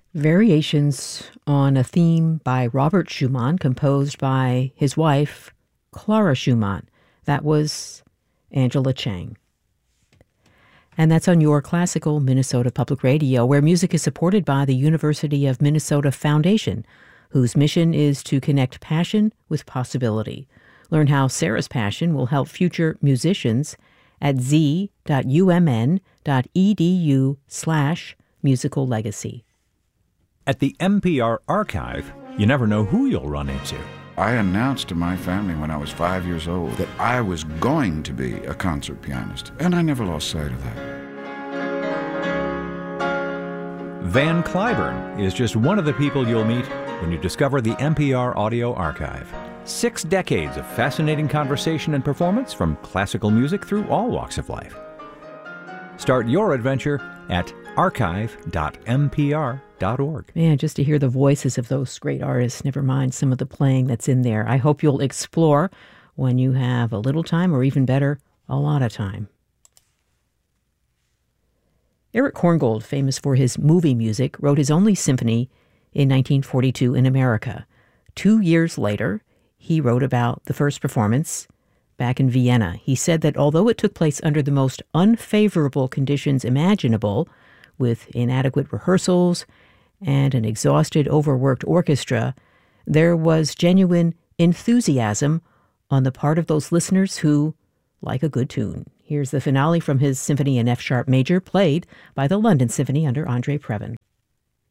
Variations on a theme by Robert Schumann, composed by his wife, Clara Schumann. That was Angela Chang. And that's on your classical Minnesota Public Radio, where music is supported by the University of Minnesota Foundation, whose mission is to connect passion with possibility. Learn how Sarah's passion will help future musicians at z.umn.edu/musical legacy. At the NPR Archive, you never know who you'll run into. I announced to my family when I was 5 years old that I was going to be a concert pianist, and I never lost sight of that. Van Cliburn is just one of the people you'll meet when you discover the NPR Audio Archive. 6 decades of fascinating conversation and performance, from classical music through all walks of life. Start your adventure at archive.mpr.org. Man, just to hear the voices of those great artists, never mind some of the playing that's in there. I hope you'll explore when you have a little time, or even better, a lot of time. Eric Korngold, famous for his movie music, wrote his only symphony in 1942 in America. 2 years later, he wrote about the first performance back in Vienna. He said that although it took place under the most unfavorable conditions imaginable, with inadequate rehearsals and an exhausted, overworked orchestra, there was genuine enthusiasm on the part of those listeners who like a good tune. Here's the finale from his symphony in F-sharp major, played by the London Symphony under Andre Previn.